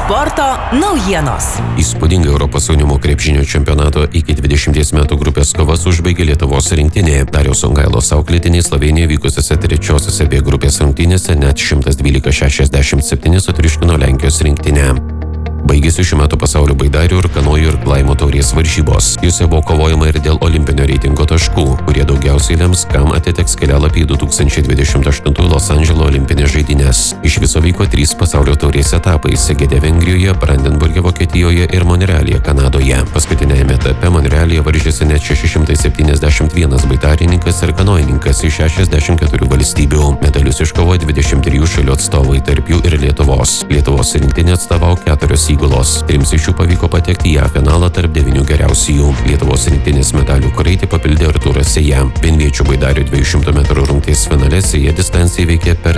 Sporto naujienos. Įspūdinga Europos jaunimo krepšinio čempionato iki 20 metų grupės kovas užbaigė Lietuvos rinktinė. Dariaus Songailos auklėtiniai Slovėnijoje vykusiose trečiosiose B grupės rungtynėse net 112-67 sutriuškino Lenkijos rinktinę. Baigėsi šių metų pasaulio baidarių ir kanojų ir klaimo taurės varžybos. Jose buvo kovojama ir dėl olimpinio reitingo taškų, kurie daugiausiai lems, kam atiteks kelialapį į 2028 Los Andželo olimpinės žaidynės. Iš viso vyko 3 pasaulio taurės etapai – Segede Vengrijoje, Brandenburge Vokietijoje ir Monrealyje Kanadoje. Paskutinėjame etape Monrealyje varžėsi net 671 baidarininkas ir kanojininkas iš 64 valstybių. Medalius iškovojo 23 šalių atstovai, tarp jų ir Lietuvos. Lietuvos rinktinė atstovavo 4 įgulos. 3 iš jų pavyko patekti į A finalą tarp 9 geriausiųjų. Lietuvos rinktinės medalių kraitį papildė Artūras Seja. Vienviečių baidarių 200 metrų rungties finale Seja distanciją įveikė per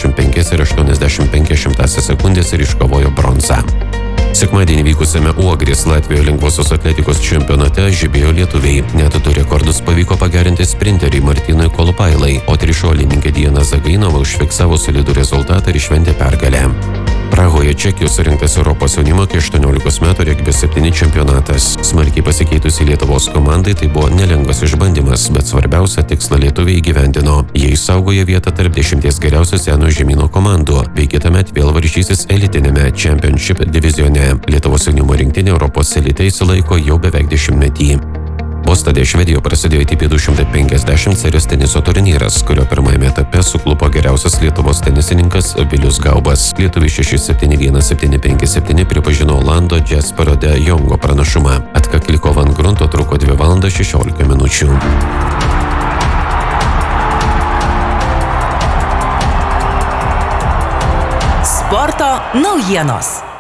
35,85 sekundės ir iškovojo bronzą. Sekmadienį vykusiame Uogrės Latvijoje lengvosios atletikos čempionate žibėjo lietuviai. Net 2 rekordus pavyko pagerinti sprinteriai Martynui Kolupailai, o trišuolininkė Diana Zagainova užfiksavo solidų rezultatą ir šventė pergalę. Prahoje Čekijos surinktas Europos jaunimo iki 18 metų regbio 7 čempionatas. Smarkiai pasikeitusi Lietuvos komandai tai buvo nelengvas išbandymas, bet svarbiausia tikslą lietuviai įgyvendino. Jie išsaugojo vietą tarp 10 geriausių seno žemyno komandų, bei kitąmet vėl varžysis elitinėme Championship divizione. Lietuvos jaunimo rinktinė Europos elite išsilaiko jau beveik 10-metį. Bostone Švedijoje prasidėjo ATP 250 serijos teniso turnyras, kurio pirmajame etape suklupo geriausias Lietuvos tenisininkas Vilius Gaubas. Lietuviai 6-7-1-7-5-7 pripažino Olando Džespero de Jongo pranašumą. Atkakli kova ant grunto truko 2 valandas 16 minučių. Sporto naujienos.